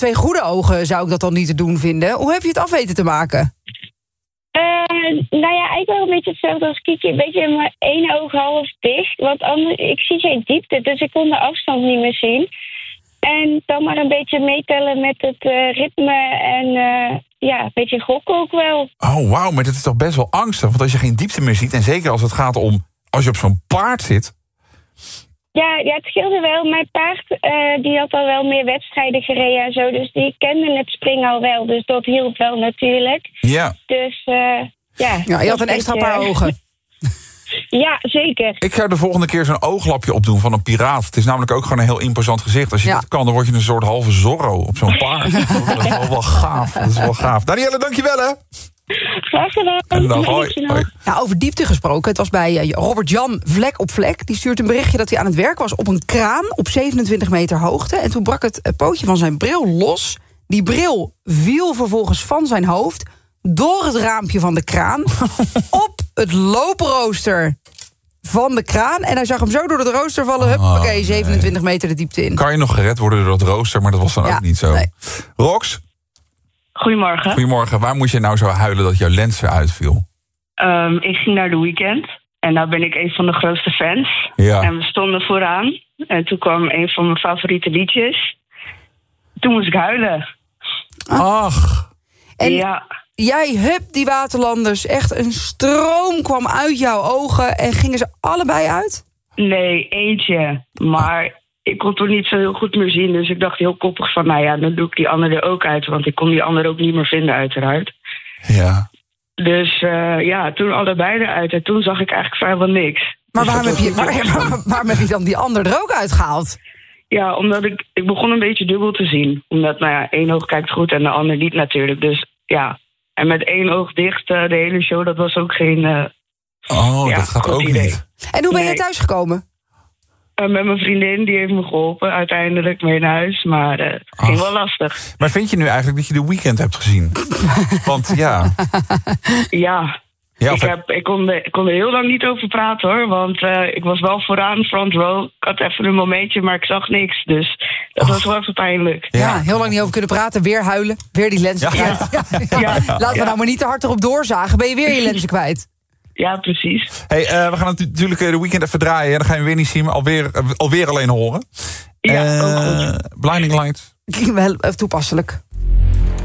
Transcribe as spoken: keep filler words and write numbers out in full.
twee goede ogen zou ik dat dan niet te doen vinden. Hoe heb je het af weten te maken? Uh, nou ja, eigenlijk wel een beetje hetzelfde als Kiki. Een beetje maar één oog half dicht. Want anders, ik zie geen diepte, dus ik kon de afstand niet meer zien. En dan maar een beetje meetellen met het uh, ritme en uh, ja, een beetje gokken ook wel. Oh, wauw, maar dat is toch best wel angstig? Want als je geen diepte meer ziet, en zeker als het gaat om als je op zo'n paard zit. Ja, ja, het scheelde wel. Mijn paard uh, die had al wel meer wedstrijden gereden en zo. Dus die kende het springen al wel. Dus dat hielp wel natuurlijk. Ja. Dus uh, ja. Ja, je had een extra beetje... paar ogen. Ja, zeker. Ik zou de volgende keer zo'n ooglapje opdoen van een piraat. Het is namelijk ook gewoon een heel imposant gezicht. Als je ja. dat kan, dan word je een soort halve Zorro op zo'n paard. Dat is wel, wel gaaf. Dat is wel gaaf. Danielle, dankjewel hè. Graag gedaan. En dan, hoi, hoi. Ja, over diepte gesproken. Het was bij Robert-Jan Vlek op Vlek. Die stuurt een berichtje dat hij aan het werk was op een kraan op zevenentwintig meter hoogte. En toen brak het pootje van zijn bril los. Die bril viel vervolgens van zijn hoofd door het raampje van de kraan op het looprooster van de kraan. En hij zag hem zo door het rooster vallen. Hup, oké, okay, zevenentwintig meter de diepte in. Kan je nog gered worden door dat rooster, maar dat was dan ja, ook niet zo. Nee. Rox? Goedemorgen. Goedemorgen. Waar moest je nou zo huilen dat jouw lens eruit viel? Um, ik ging naar de Weeknd. En daar ben ik een van de grootste fans. Ja. En we stonden vooraan. En toen kwam een van mijn favoriete liedjes. Toen moest ik huilen. Ach. En ja. Jij, hup, die Waterlanders. Echt een stroom kwam uit jouw ogen. En gingen ze allebei uit? Nee, eentje. Maar ik kon toch niet zo heel goed meer zien. Dus ik dacht heel koppig van, nou ja, dan doe ik die andere er ook uit. Want ik kon die andere ook niet meer vinden, uiteraard. Ja. Dus uh, ja, toen allebei eruit. En toen zag ik eigenlijk vrijwel niks. Maar dus waarom, heb je, waar, waar, waarom heb je dan die ander er ook uitgehaald? Ja, omdat ik, ik begon een beetje dubbel te zien. Omdat, nou ja, één oog kijkt goed en de ander niet natuurlijk. Dus ja, en met één oog dicht uh, de hele show, dat was ook geen uh, Oh, ja, dat gaat ook idee. niet. En hoe ben je nee. thuisgekomen? Uh, met mijn vriendin, die heeft me geholpen uiteindelijk mee naar huis. Maar uh, het ging wel lastig. Maar vind je nu eigenlijk dat je de Weeknd hebt gezien? Want ja... Ja... Ja, ik, heb, ik, kon er, ik kon er heel lang niet over praten hoor. Want uh, ik was wel vooraan, front row. Ik had even een momentje, maar ik zag niks. Dus dat was wel even pijnlijk. Ja, ja, heel lang niet over kunnen praten. Weer huilen. Weer die lenzen ja. kwijt. Ja. Ja. Ja. Ja. Laten we ja. nou maar niet te hard erop doorzagen. Ben je weer je lenzen kwijt? Ja, precies. Hey, uh, we gaan natuurlijk de Weeknd even draaien. Dan ga je hem weer niet zien, maar alweer, uh, alweer alleen horen. Ja, uh, ook goed. Blinding Lights. Wel toepasselijk.